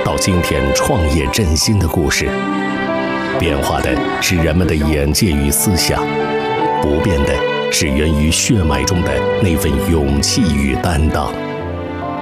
到今天创业振兴的故事。变化的是人们的眼界与思想，不变的是源于血脉中的那份勇气与担当。